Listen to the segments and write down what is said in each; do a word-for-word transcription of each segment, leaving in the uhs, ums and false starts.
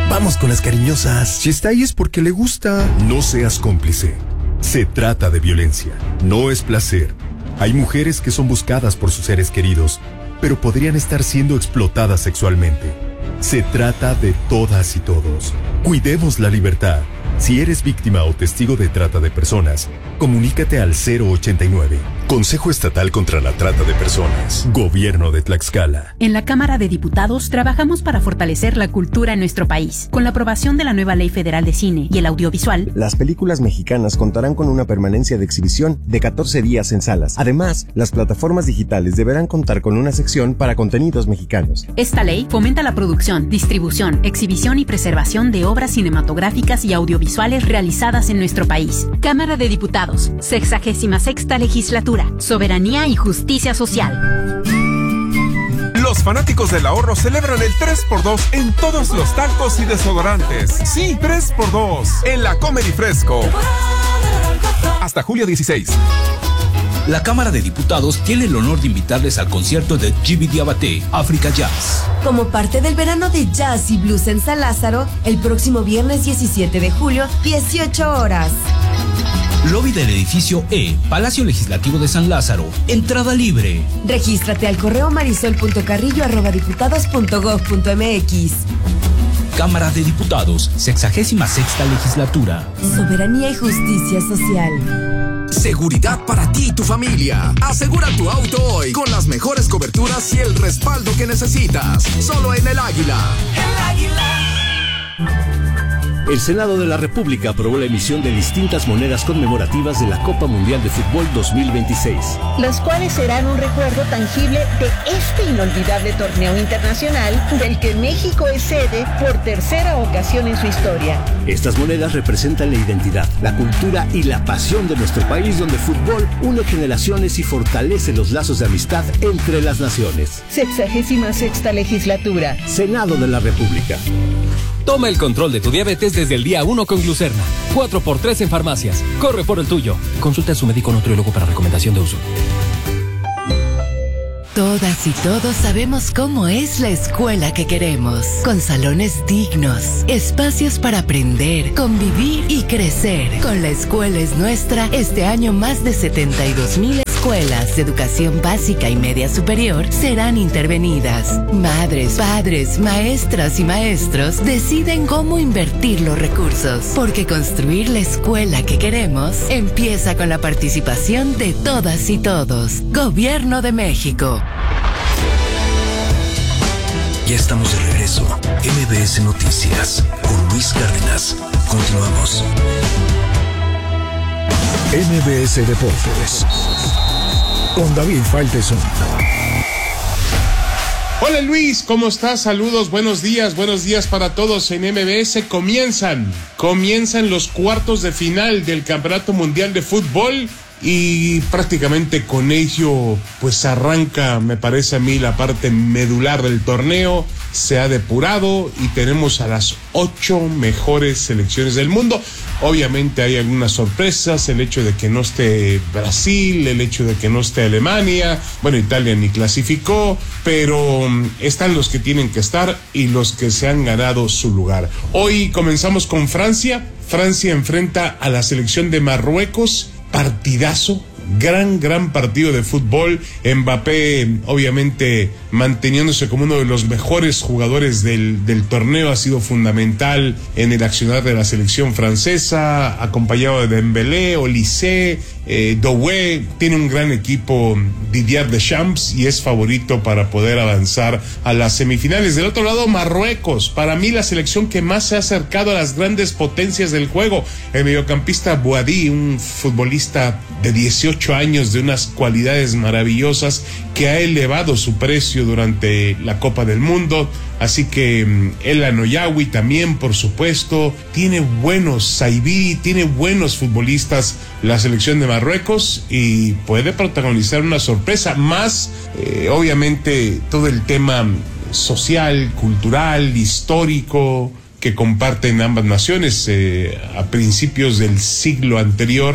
Vamos con las cariñosas. Si está ahí es porque le gusta. No seas cómplice. Se trata de violencia, no es placer. Hay mujeres que son buscadas por sus seres queridos, pero podrían estar siendo explotadas sexualmente. Se trata de todas y todos. Cuidemos la libertad. Si eres víctima o testigo de trata de personas, comunícate al cero ochenta y nueve. Consejo Estatal contra la Trata de Personas. Gobierno de Tlaxcala. En la Cámara de Diputados trabajamos para fortalecer la cultura en nuestro país. Con la aprobación de la nueva Ley Federal de Cine y el audiovisual, las películas mexicanas contarán con una permanencia de exhibición de catorce días en salas. Además, las plataformas digitales deberán contar con una sección para contenidos mexicanos. Esta ley fomenta la producción, distribución, exhibición y preservación de obras cinematográficas y audiovisuales realizadas en nuestro país. Cámara de Diputados, sexagésima sexta legislatura. Soberanía y justicia social. Los fanáticos del ahorro celebran el tres por dos en todos los tacos y desodorantes. Sí, tres por dos en la Comer y Fresco. Hasta julio dieciséis. La Cámara de Diputados tiene el honor de invitarles al concierto de Djiby Diabaté, Africa Jazz. Como parte del verano de jazz y blues en San Lázaro, el próximo viernes diecisiete de julio, dieciocho horas. Lobby del edificio E, Palacio Legislativo de San Lázaro. Entrada libre. Regístrate al correo marisol punto carrillo arroba diputados punto gob punto mx. Cámara de Diputados, sexagésima sexta legislatura. Soberanía y justicia social. Seguridad para ti y tu familia. Asegura tu auto hoy con las mejores coberturas y el respaldo que necesitas. Solo en El Águila. El Águila. El Senado de la República aprobó la emisión de distintas monedas conmemorativas de la Copa Mundial de Fútbol dos mil veintiséis. Las cuales serán un recuerdo tangible de este inolvidable torneo internacional del que México es sede por tercera ocasión en su historia. Estas monedas representan la identidad, la cultura y la pasión de nuestro país, donde el fútbol une generaciones y fortalece los lazos de amistad entre las naciones. Sexagésima sexta legislatura. Senado de la República. Toma el control de tu diabetes desde el día uno con Glucerna. cuatro por tres en farmacias. Corre por el tuyo. Consulta a su médico nutriólogo para recomendación de uso. Todas y todos sabemos cómo es la escuela que queremos, con salones dignos, espacios para aprender, convivir y crecer. Con La Escuela es Nuestra, este año más de setenta y dos mil escuelas de educación básica y media superior serán intervenidas. Madres, padres, maestras y maestros deciden cómo invertir los recursos, porque construir la escuela que queremos empieza con la participación de todas y todos. Gobierno de México. Ya estamos de regreso. M B S Noticias con Luis Cárdenas. Continuamos. M B S Deportes con David Faitelson. Hola Luis, ¿cómo estás? Saludos, buenos días, buenos días para todos en M B S. Comienzan, comienzan los cuartos de final del Campeonato Mundial de Fútbol. Y prácticamente con ello pues arranca, me parece a mí, la parte medular del torneo. Se ha depurado y tenemos a las ocho mejores selecciones del mundo. Obviamente hay algunas sorpresas, el hecho de que no esté Brasil, el hecho de que no esté Alemania, bueno, Italia ni clasificó, pero están los que tienen que estar y los que se han ganado su lugar. Hoy comenzamos con Francia. Francia enfrenta a la selección de Marruecos. Partidazo, gran, gran partido de fútbol. Mbappé, obviamente, manteniéndose como uno de los mejores jugadores del, del torneo, ha sido fundamental en el accionar de la selección francesa, acompañado de Dembélé, Olise, eh, Doué. Tiene un gran equipo Didier Deschamps y es favorito para poder avanzar a las semifinales. Del otro lado, Marruecos, para mí la selección que más se ha acercado a las grandes potencias del juego. El mediocampista Bouadi, un futbolista de dieciocho años, de unas cualidades maravillosas, que ha elevado su precio durante la Copa del Mundo. Así que El Anoyawi también, por supuesto, tiene buenos Saibi, tiene buenos futbolistas la selección de Marruecos y puede protagonizar una sorpresa más, eh, obviamente todo el tema social, cultural, histórico que comparten ambas naciones. Eh, a principios del siglo anterior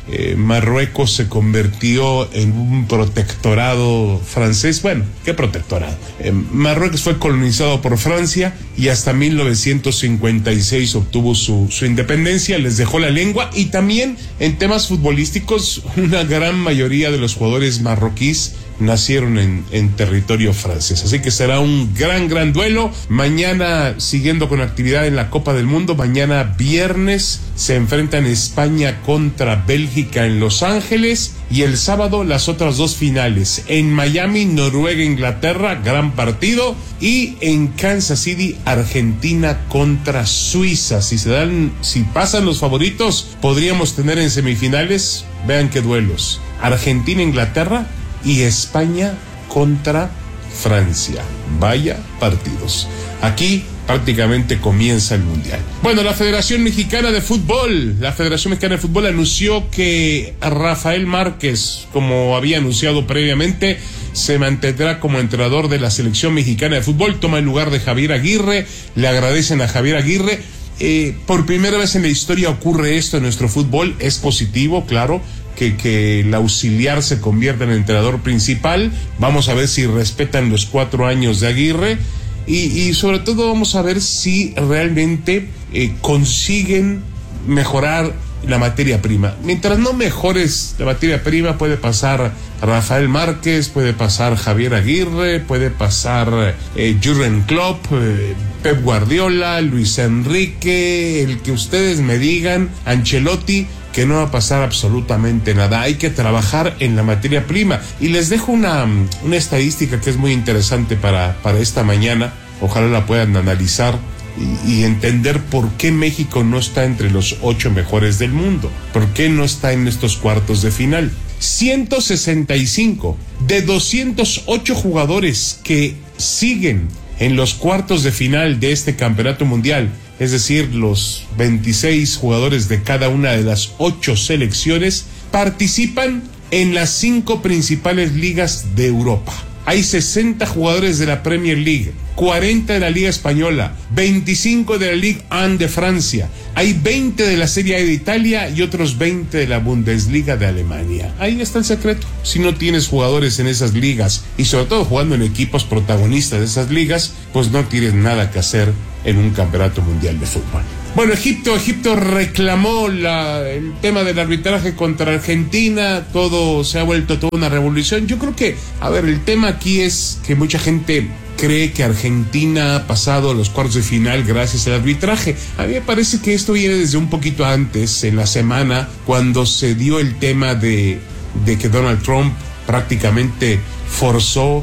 eh, Marruecos se convirtió en un protectorado francés. Bueno, ¿qué protectorado? Eh, Marruecos fue colonizado por Francia y hasta mil novecientos cincuenta y seis obtuvo su, su independencia, les dejó la lengua, y también en temas futbolísticos una gran mayoría de los jugadores marroquíes nacieron en, en territorio francés. Así que será un gran, gran duelo. Mañana, siguiendo con actividad en la Copa del Mundo, mañana viernes se enfrentan España contra Bélgica en Los Ángeles, y el sábado las otras dos finales en Miami, Noruega, Inglaterra, gran partido, y en Kansas City, Argentina contra Suiza. Si se dan, si pasan los favoritos, podríamos tener en semifinales, vean qué duelos, Argentina, Inglaterra y España contra Francia. Vaya partidos. Aquí prácticamente comienza el Mundial. Bueno, la Federación Mexicana de Fútbol, la Federación Mexicana de Fútbol anunció que Rafael Márquez, como había anunciado previamente, se mantendrá como entrenador de la Selección Mexicana de Fútbol, toma el lugar de Javier Aguirre. Le agradecen a Javier Aguirre. Eh, por primera vez en la historia ocurre esto en nuestro fútbol. Es positivo, claro, que, que el auxiliar se convierta en el entrenador principal. Vamos a ver si respetan los cuatro años de Aguirre, y, y sobre todo vamos a ver si realmente eh, consiguen mejorar la materia prima. Mientras no mejores la materia prima, puede pasar Rafael Márquez, puede pasar Javier Aguirre, puede pasar eh, Jürgen Klopp, eh, Pep Guardiola, Luis Enrique, el que ustedes me digan, Ancelotti, que no va a pasar absolutamente nada. Hay que trabajar en la materia prima. Y les dejo una, una estadística que es muy interesante para, para esta mañana. Ojalá la puedan analizar y, y entender por qué México no está entre los ocho mejores del mundo. ¿Por qué no está en estos cuartos de final? ciento sesenta y cinco de doscientos ocho jugadores que siguen en los cuartos de final de este campeonato mundial, es decir, los veintiséis jugadores de cada una de las ocho selecciones, participan en las cinco principales ligas de Europa. Hay sesenta jugadores de la Premier League, cuarenta de la Liga Española, veinticinco de la Ligue uno de Francia, hay veinte de la Serie A de Italia y otros veinte de la Bundesliga de Alemania. Ahí está el secreto. Si no tienes jugadores en esas ligas, y sobre todo jugando en equipos protagonistas de esas ligas, pues no tienes nada que hacer en un campeonato mundial de fútbol. Bueno, Egipto, Egipto reclamó la, el tema del arbitraje contra Argentina. Todo se ha vuelto toda una revolución. Yo creo que, a ver, el tema aquí es que mucha gente cree que Argentina ha pasado a los cuartos de final gracias al arbitraje. A mí me parece que esto viene desde un poquito antes, en la semana, cuando se dio el tema de, de que Donald Trump prácticamente forzó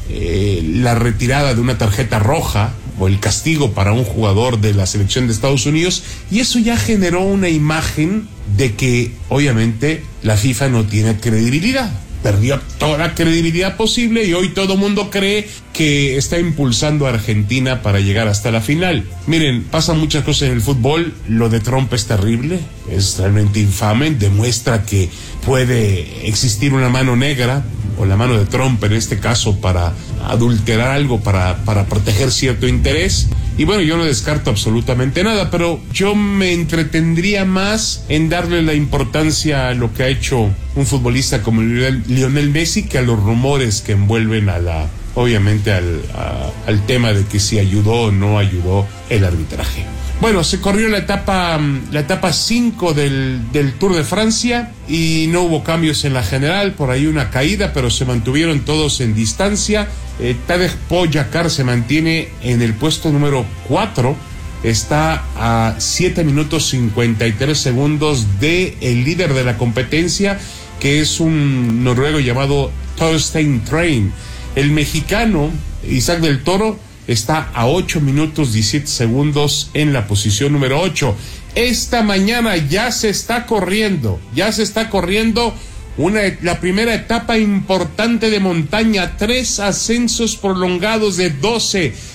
eh, la retirada de una tarjeta roja o el castigo para un jugador de la selección de Estados Unidos, y eso ya generó una imagen de que obviamente la FIFA no tiene credibilidad. Perdió toda la credibilidad posible y hoy todo mundo cree que está impulsando a Argentina para llegar hasta la final. Miren, pasan muchas cosas en el fútbol. Lo de Trump es terrible, es realmente infame, demuestra que puede existir una mano negra, o la mano de Trump en este caso, para adulterar algo, para, para proteger cierto interés. Y bueno, yo no descarto absolutamente nada, pero yo me entretendría más en darle la importancia a lo que ha hecho un futbolista como Lionel Messi que a los rumores que envuelven a la, obviamente al, a, al tema de que si ayudó o no ayudó el arbitraje. Bueno, se corrió la etapa la etapa cinco del, del Tour de Francia y no hubo cambios en la general, por ahí una caída, pero se mantuvieron todos en distancia. Eh, Tadej Pogačar se mantiene en el puesto número cuatro, está a siete minutos cincuenta y tres segundos de el líder de la competencia, que es un noruego llamado Thorstein Train. El mexicano Isaac del Toro está a ocho minutos diecisiete segundos en la posición número ocho. Esta mañana ya se está corriendo, ya se está corriendo una, la primera etapa importante de montaña, tres ascensos prolongados de doce,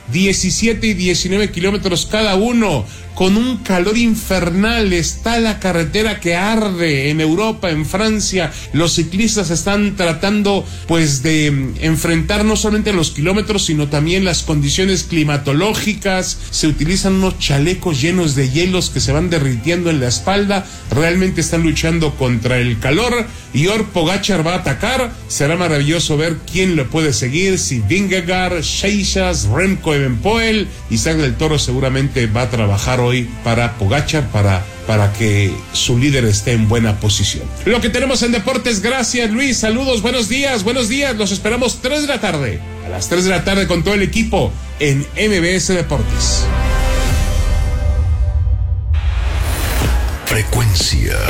diecisiete y diecinueve kilómetros cada uno, con un calor infernal. Está la carretera que arde en Europa, en Francia. Los ciclistas están tratando pues de enfrentar no solamente los kilómetros, sino también las condiciones climatológicas. Se utilizan unos chalecos llenos de hielos que se van derritiendo en la espalda. Realmente están luchando contra el calor, y Or Pogačar va a atacar. Será maravilloso ver quién lo puede seguir, si Vingegaard, Seixas, Remco Evenepoel. Isaac del Toro seguramente va a trabajar hoy para Pogačar, para, para que su líder esté en buena posición. Lo que tenemos en deportes, gracias Luis, saludos, buenos días, buenos días, los esperamos tres de la tarde, a las tres de la tarde con todo el equipo en M B S Deportes. Frecuencia